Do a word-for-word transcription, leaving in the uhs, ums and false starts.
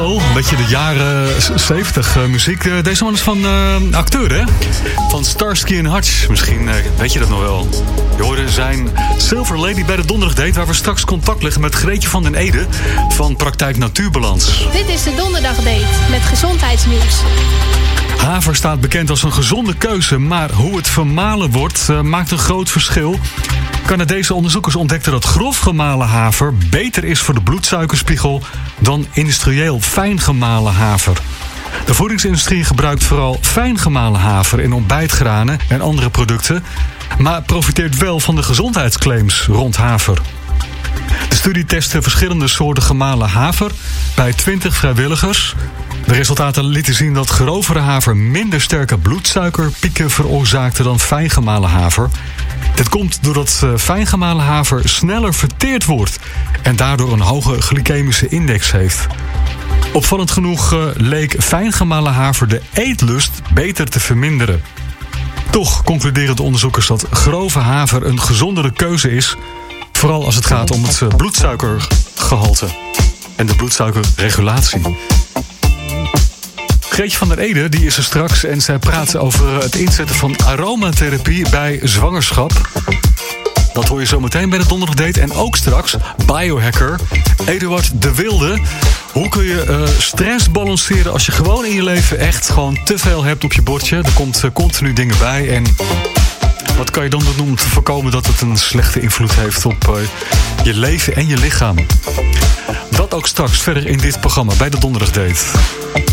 Zo, een beetje de jaren zeventig uh, muziek. Uh, deze man is van uh, acteur, hè? Van Starsky en Hutch. Misschien uh, weet je dat nog wel. Je hoorde zijn Silver Lady bij de Donderdag Date, waar we straks contact leggen met Greetje van den Ede van Praktijk Natuurbalans. Dit is de Donderdag Date met gezondheidsnieuws. Haver staat bekend als een gezonde keuze, maar hoe het vermalen wordt uh, maakt een groot verschil. Canadese onderzoekers ontdekten dat grof gemalen haver beter is voor de bloedsuikerspiegel dan industrieel fijn gemalen haver. De voedingsindustrie gebruikt vooral fijn gemalen haver in ontbijtgranen en andere producten, maar profiteert wel van de gezondheidsclaims rond haver. De studie testte verschillende soorten gemalen haver bij twintig vrijwilligers. De resultaten lieten zien dat grovere haver minder sterke bloedsuikerpieken veroorzaakte dan fijn gemalen haver. Dit komt doordat uh, fijn gemalen haver sneller verteerd wordt en daardoor een hoge glycemische index heeft. Opvallend genoeg uh, leek fijn gemalen haver de eetlust beter te verminderen. Toch concluderen de onderzoekers dat grove haver een gezondere keuze is, vooral als het gaat om het uh, bloedsuikergehalte en de bloedsuikerregulatie. Greetje van den Ede die is er straks en zij praat over het inzetten van aromatherapie bij zwangerschap. Dat hoor je zo meteen bij de Donderdag Date. En ook straks biohacker Eduard de Wilde. Hoe kun je uh, stress balanceren als je gewoon in je leven echt gewoon te veel hebt op je bordje? Er komt uh, continu dingen bij. En wat kan je dan doen om te voorkomen dat het een slechte invloed heeft op uh, je leven en je lichaam? Dat ook straks verder in dit programma bij de Donderdag Date.